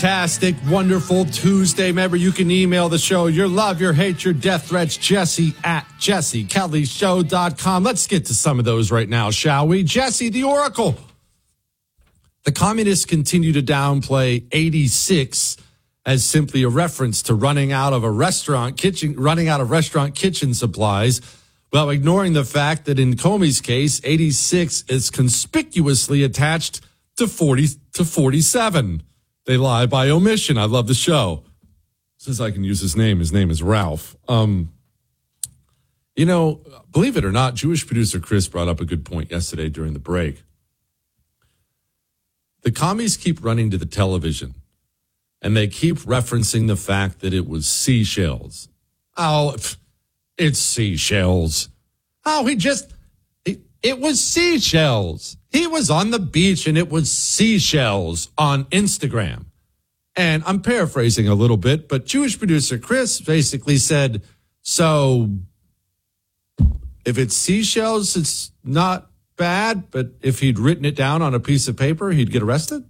fantastic, wonderful Tuesday. Remember, you can email the show your love, your hate, your death threats, Jesse at JesseKellyShow.com. Let's get to some of those right now, shall we? Jesse, the Oracle. The communists continue to downplay 86 as simply a reference to running out of restaurant kitchen supplies, while ignoring the fact that in Comey's case, 86 is conspicuously attached to 47. They lie by omission. I love the show. Since I can use his name is Ralph. Believe it or not, Jewish producer Chris brought up a good point yesterday during the break. The commies keep running to the television, and they keep referencing the fact that it was seashells. Oh, it's seashells. Oh, it was seashells. He was on the beach, and it was seashells on Instagram. And I'm paraphrasing a little bit, but Jewish producer Chris basically said, so if it's seashells, it's not bad, but if he'd written it down on a piece of paper, he'd get arrested?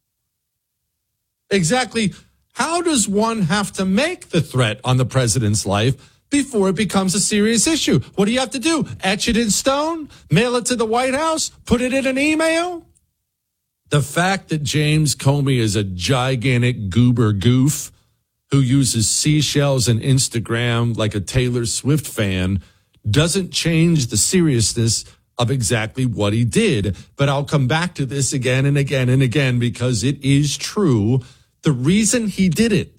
Exactly. How does one have to make the threat on the president's life before it becomes a serious issue? What do you have to do? Etch it in stone? Mail it to the White House? Put it in an email? The fact that James Comey is a gigantic goober goof who uses seashells and Instagram like a Taylor Swift fan doesn't change the seriousness of exactly what he did. But I'll come back to this again and again and again because it is true. The reason he did it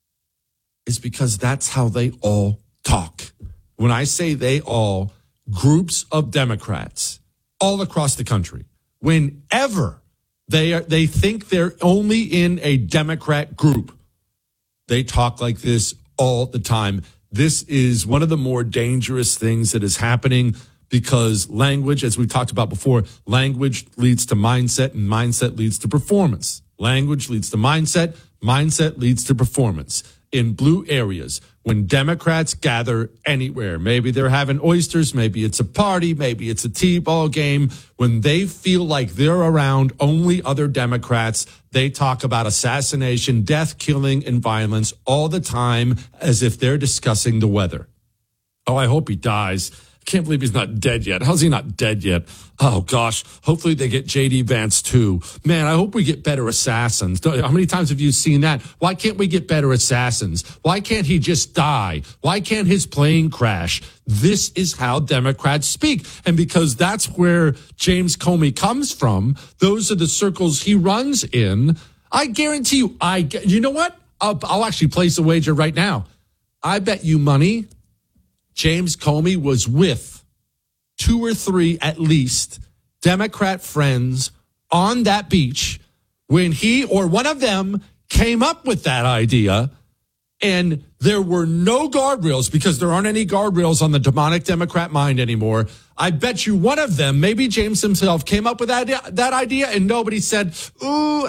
is because that's how they all talk. When I say they all, groups of Democrats all across the country, whenever they think they're only in a Democrat group, they talk like this all the time. This is one of the more dangerous things that is happening because language, as we've talked about before, language leads to mindset and mindset leads to performance. Language leads to mindset, mindset leads to performance. In blue areas, when Democrats gather anywhere, maybe they're having oysters, maybe it's a party, maybe it's a T-ball game, when they feel like they're around only other Democrats, they talk about assassination, death, killing, and violence all the time as if they're discussing the weather. Oh, I hope he dies. I can't believe he's not dead yet. How's he not dead yet? Oh, gosh. Hopefully they get J.D. Vance, too. Man, I hope we get better assassins. How many times have you seen that? Why can't we get better assassins? Why can't he just die? Why can't his plane crash? This is how Democrats speak. And because that's where James Comey comes from, those are the circles he runs in. I guarantee you, you know what? I'll actually place a wager right now. I bet you money James Comey was with 2 or 3 at least Democrat friends on that beach when he or one of them came up with that idea, and there were no guardrails because there aren't any guardrails on the demonic Democrat mind anymore. I bet you one of them, maybe James himself, came up with that idea and nobody said, ooh,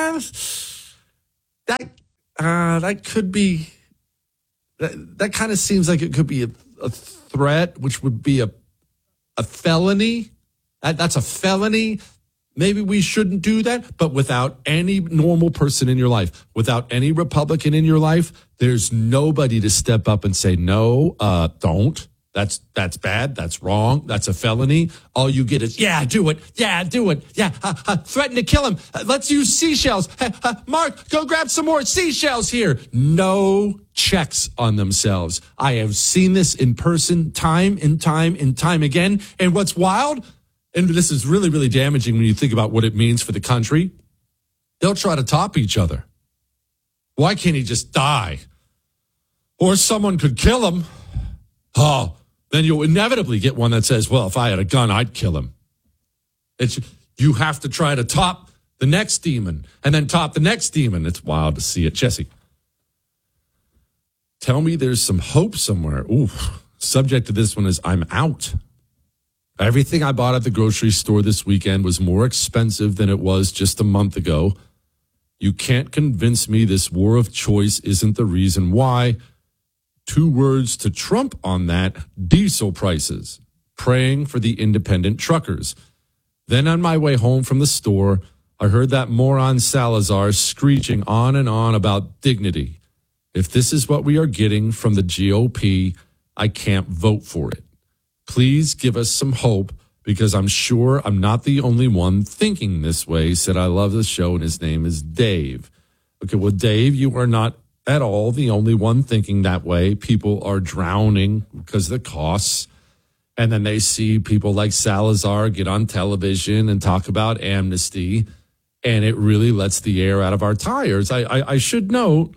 that could be, that kind of seems like it could be a threat, which would be a felony. That's a felony. Maybe we shouldn't do that. But without any normal person in your life, without any Republican in your life, there's nobody to step up and say, no, don't. That's bad. That's wrong. That's a felony. All you get is, yeah, do it. Yeah, do it. Yeah, threaten to kill him. Let's use seashells. Mark, go grab some more seashells here. No checks on themselves. I have seen this in person time and time and time again. And what's wild, and this is really, really damaging when you think about what it means for the country, they'll try to top each other. Why can't he just die? Or someone could kill him. Oh, then you'll inevitably get one that says, well, if I had a gun, I'd kill him. You have to try to top the next demon and then top the next demon. It's wild to see it. Jesse, tell me there's some hope somewhere. Ooh, subject to this one is I'm out. Everything I bought at the grocery store this weekend was more expensive than it was just a month ago. You can't convince me this war of choice isn't the reason why. 2 words to Trump on that: diesel prices. Praying for the independent truckers. Then on my way home from the store, I heard that moron Salazar screeching on and on about dignity. If this is what we are getting from the GOP, I can't vote for it. Please give us some hope, because I'm sure I'm not the only one thinking this way. He said, I love the show, and his name is Dave. Okay, well, Dave, you are not at all the only one thinking that way. People are drowning because of the costs. And then they see people like Salazar get on television and talk about amnesty, and it really lets the air out of our tires. I should note,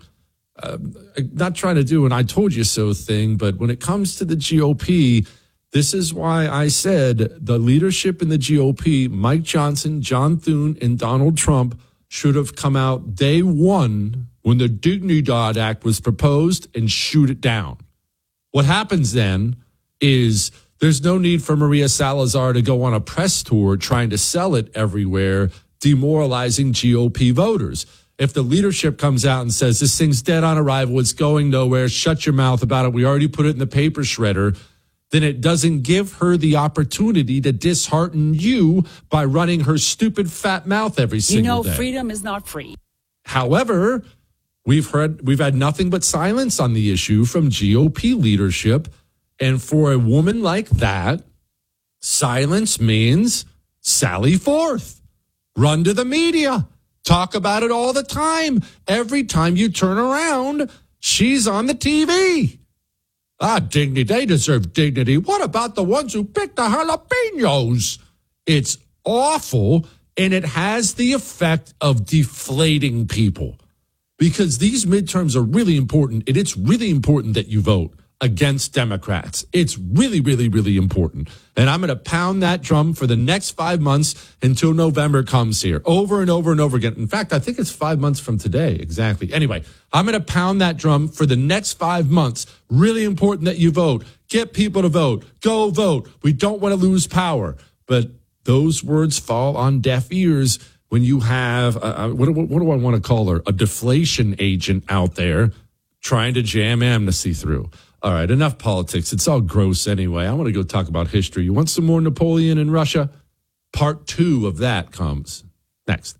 not trying to do an I told you so thing, but when it comes to the GOP, this is why I said the leadership in the GOP, Mike Johnson, John Thune, and Donald Trump, should have come out day one when the Dignidad Act was proposed and shoot it down. What happens then is there's no need for Maria Salazar to go on a press tour trying to sell it everywhere, demoralizing GOP voters. If the leadership comes out and says, this thing's dead on arrival, it's going nowhere, shut your mouth about it, we already put it in the paper shredder, then it doesn't give her the opportunity to dishearten you by running her stupid fat mouth every single day. Freedom is not free. However, we've had nothing but silence on the issue from GOP leadership. And for a woman like that, silence means sally forth, run to the media, talk about it all the time. Every time you turn around, she's on the TV. Dignity, they deserve dignity. What about the ones who picked the jalapenos? It's awful, and it has the effect of deflating people, because these midterms are really important, and it's really important that you vote against Democrats. It's really, really, really important. And I'm going to pound that drum for the next 5 months until November comes here, over and over and over again. In fact, I think it's 5 months from today. Exactly. Anyway, I'm going to pound that drum for the next 5 months. Really important that you vote. Get people to vote. Go vote. We don't want to lose power. But those words fall on deaf ears when you have, what do I want to call her? A deflation agent out there trying to jam amnesty through. All right, enough politics. It's all gross anyway. I want to go talk about history. You want some more Napoleon in Russia? Part 2 of that comes next.